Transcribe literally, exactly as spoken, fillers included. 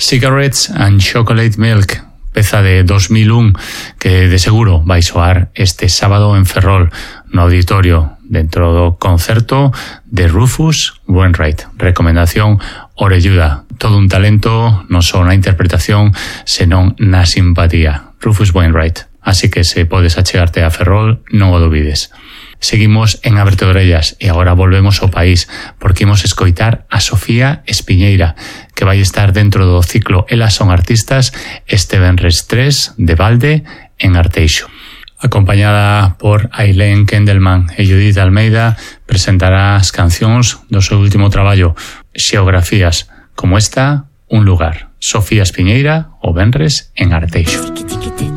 Cigarettes and Chocolate Milk, peza de dos mil un que de seguro vai soar este sábado en Ferrol no auditorio dentro do concerto de Rufus Wainwright. Recomendación orelluda, todo un talento non só na interpretación senón na simpatía. Rufus Wainwright, así que se podes achegarte a Ferrol non o dubides. Seguimos en Ábrete Orellas e agora volvemos ao país porque imos escoitar a Sofía Espiñeira, que vai estar dentro do ciclo Elas son artistas este venres tres de balde en Arteixo. Acompañada por Ailén Kendelman e Judith Almeida, presentará as cancións do seu último traballo, Xeografías, como esta, Un lugar. Sofía Espiñeira, o venres en Arteixo.